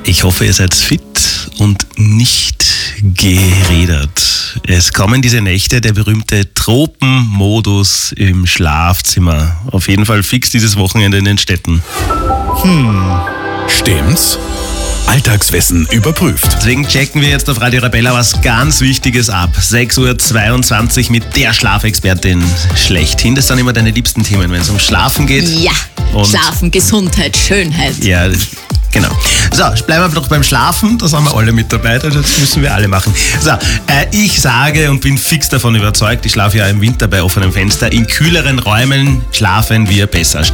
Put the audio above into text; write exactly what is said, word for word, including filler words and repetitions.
Ich hoffe, ihr seid fit und nicht gerädert. Es kommen diese Nächte, der berühmte Tropenmodus im Schlafzimmer. Auf jeden Fall fix dieses Wochenende in den Städten. Hm, stimmt's? Alltagswissen überprüft. Deswegen checken wir jetzt auf Radio Arabella was ganz Wichtiges ab. sechs Uhr zweiundzwanzig mit der Schlafexpertin schlechthin. Das sind immer deine liebsten Themen, wenn es um Schlafen geht. Ja, Und Schlafen, Gesundheit, Schönheit. Ja, genau. So, bleiben wir doch beim Schlafen, da sind wir alle mit dabei, das müssen wir alle machen. So, äh, ich sage und bin fix davon überzeugt, ich schlafe ja im Winter bei offenem Fenster, in kühleren Räumen schlafen wir besser.